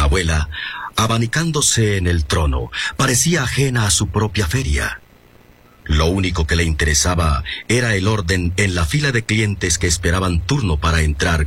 abuela, abanicándose en el trono, parecía ajena a su propia feria. Lo único que le interesaba era el orden en la fila de clientes que esperaban turno para entrar